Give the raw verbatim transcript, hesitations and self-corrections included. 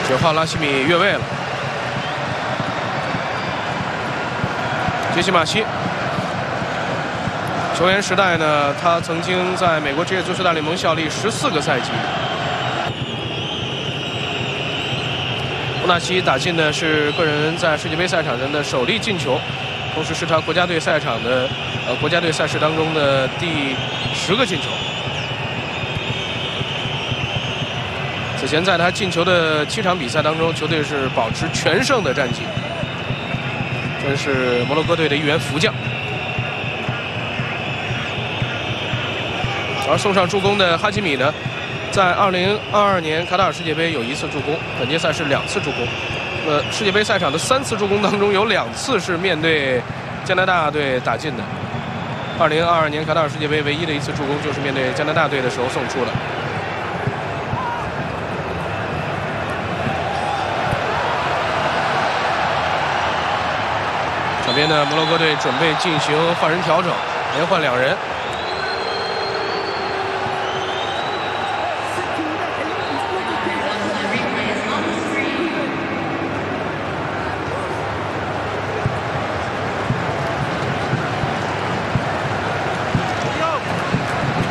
九号拉希米越位了。杰西马西，球员时代呢，他曾经在美国职业足球大联盟效力十四个赛季。乌纳西打进的是个人在世界杯赛场上的首粒进球，同时是他国家队赛场的呃国家队赛事当中的第十个进球。此前在他进球的七场比赛当中，球队是保持全胜的战绩。真是摩洛哥队的一员福将。而送上助攻的哈基米呢，在二零二二年卡塔尔世界杯有一次助攻，本届赛事两次助攻。呃，世界杯赛场的三次助攻当中，有两次是面对加拿大队打进的。二零二二年卡塔尔世界杯唯一的一次助攻就是面对加拿大队的时候送出的。这边呢，摩洛哥队准备进行换人调整，连换两人。